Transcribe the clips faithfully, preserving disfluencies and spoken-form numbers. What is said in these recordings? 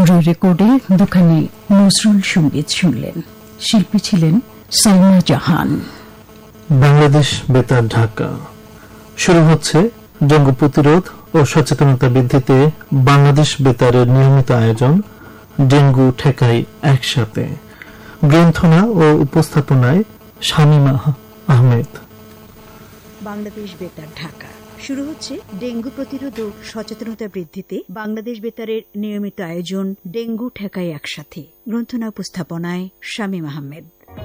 সুরের রেকর্ডে দুখানি নজরুল সঙ্গীত শুনলেন। শিল্পী ছিলেন সাইমা জাহান। বাংলাদেশ বেতার ঢাকা। শুরু হচ্ছে ডেঙ্গু প্রতিরোধ ও সচেতনতা বৃদ্ধিতে বাংলাদেশ বেতারের নিয়মিত আয়োজন ডেঙ্গু ঠেকাই একসাথে। গ্রন্থনা ও উপস্থাপনায় শামীমা আহমেদ। বাংলাদেশ বেতার ঢাকা। শুরু হচ্ছে ডেঙ্গু প্রতিরোধ ও সচেতনতা বৃদ্ধিতে বাংলাদেশ বেতারের নিয়মিত আয়োজন ডেঙ্গু ঠেকাই একসাথে। গ্রন্থনা উপস্থাপনায় শামীমা আহমেদ।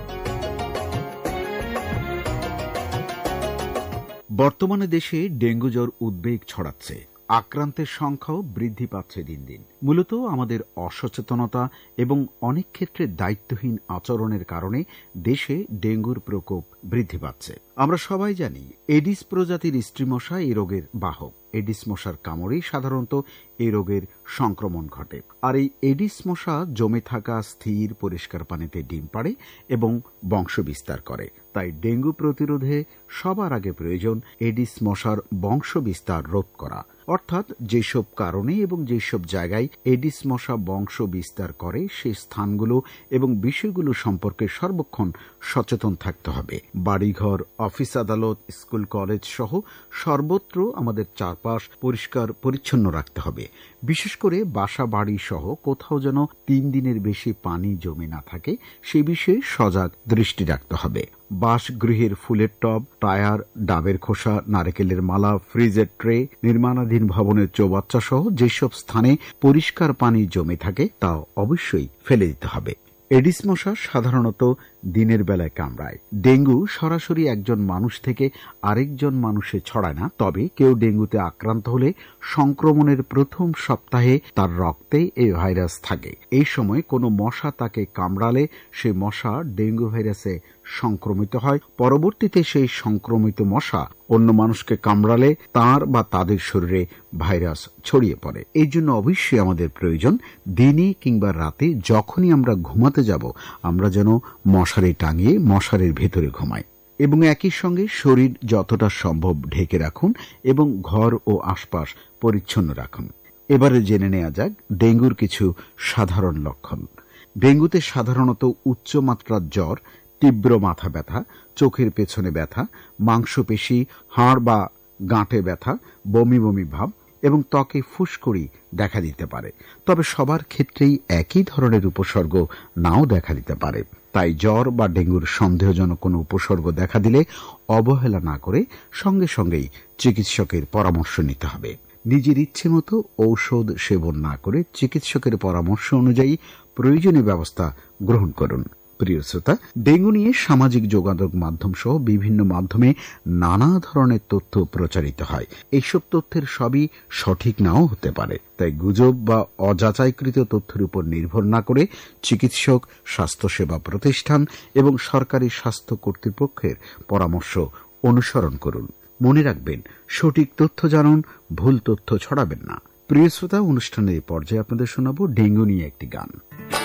বর্তমানে দেশে ডেঙ্গু জ্বর উদ্বেগ ছড়াচ্ছে। আক্রান্তের সংখ্যাও বৃদ্ধি পাচ্ছে দিন দিন। মূলত আমাদের অসচেতনতা এবং অনেক ক্ষেত্রে দায়িত্বহীন আচরণের কারণে দেশে ডেঙ্গুর প্রকোপ বৃদ্ধি পাচ্ছে। আমরা সবাই জানি এডিস প্রজাতির স্ত্রী মশা এই রোগের বাহক। এডিস মশার কামড়েই সাধারণত এই রোগের সংক্রমণ ঘটে। আর এই এডিস মশা জমে থাকা স্থির পরিষ্কার পানিতে ডিম পাড়ে এবং বংশ বিস্তার করে। তাই ডেঙ্গু প্রতিরোধে সবার আগে প্রয়োজন এডিস মশার বংশ বিস্তার রোধ করা। অর্থাৎ যেসব কারণে এবং যেসব জায়গায় এডিস মশা বংশ বিস্তার করে সেই স্থানগুলো এবং বিষয়গুলো সম্পর্কে সর্বক্ষণ সচেতন থাকতে হবে। বাড়িঘর, অফিস আদালত, স্কুল কলেজ সহ সর্বত্র আমাদের চারপাশ পরিষ্কার পরিচ্ছন্ন রাখতে হবে। বিশেষ করে বাসা বাড়ি সহ কোথাও যেন তিন দিনের বেশি পানি জমে না থাকে সে বিষয়ে সজাগ দৃষ্টি রাখতে হবে। বাসগৃহের ফুলের টব, টায়ার, ডাবের খোসা, নারকেলের মালা, ফ্রিজের ট্রে, নির্মাণাধীন ভবনের চৌবাচ্চা সহ যেসব স্থানে পরিষ্কার পানি জমে থাকে তা অবশ্যই ফেলে দিতে হবে। এডিস মশা সাধারণত দিনের বেলায় কামড়ায়। ডেঙ্গু সরাসরি একজন মানুষ থেকে আরেকজন মানুষে ছড়ায় না। তবে কেউ ডেঙ্গুতে আক্রান্ত হলে সংক্রমণের প্রথম সপ্তাহে তার রক্তে এই ভাইরাস থাকে। এই সময় কোনো মশা তাকে কামড়ালে সে মশা ডেঙ্গু ভাইরাসে সংক্রমিত হয়। পরবর্তীতে সেই সংক্রমিত মশা অন্য মানুষকে কামড়ালে তার বা তাদের শরীরে ভাইরাস ছড়িয়ে পড়ে। এই জন্য অবশ্যই আমাদের প্রয়োজন দিনে কিংবা রাতে যখনই আমরা ঘুমাতে যাব আমরা যেন মশারি টাঙিয়ে মশারির ভেতরে ঘুমাই এবং একই সঙ্গে শরীর যতটা সম্ভব ঢেকে রাখুন এবং ঘর ও আশপাশ পরিচ্ছন্ন রাখুন। এবারে জেনে নেওয়া যাক ডেঙ্গুর কিছু সাধারণ লক্ষণ। ডেঙ্গুতে সাধারণত উচ্চমাত্রার জ্বর, তীব্র মাথা ব্যথা, চোখের পেছনে ব্যথা, মাংসপেশি, হাড় বা গাঁটে ব্যথা, বমি বমি ভাব এবং ত্বকে ফুসকুড়ি দেখা দিতে পারে। তবে সবার ক্ষেত্রেই একই ধরনের উপসর্গ নাও দেখা দিতে পারে। তাই জ্বর বা ডেঙ্গুর সন্দেহজনক কোনো উপসর্গ দেখা দিলে অবহেলা না করে সঙ্গে সঙ্গেই চিকিৎসকের পরামর্শ নিতে হবে। নিজের ইচ্ছে মতো ঔষধ সেবন না করে চিকিৎসকের পরামর্শ অনুযায়ী প্রয়োজনীয় ব্যবস্থা গ্রহণ করুন। প্রিয় শ্রোতা, ডেঙ্গু নিয়ে সামাজিক যোগাযোগ মাধ্যম সহ বিভিন্ন মাধ্যমে নানা ধরনের তথ্য প্রচারিত হয়। এইসব তথ্যের সবই সঠিক নাও হতে পারে। তাই গুজব বা অযাচাইকৃত তথ্যের উপর নির্ভর না করে চিকিৎসক, স্বাস্থ্যসেবা প্রতিষ্ঠান এবং সরকারি স্বাস্থ্য কর্তৃপক্ষের পরামর্শ অনুসরণ করুন। মনে রাখবেন, সঠিক তথ্য জানুন, ভুল তথ্য ছড়াবেন না। প্রিয় শ্রোতা, অনুষ্ঠানের এই পর্যায়ে আপনাদের শোনাব ডেঙ্গু নিয়ে একটি গান।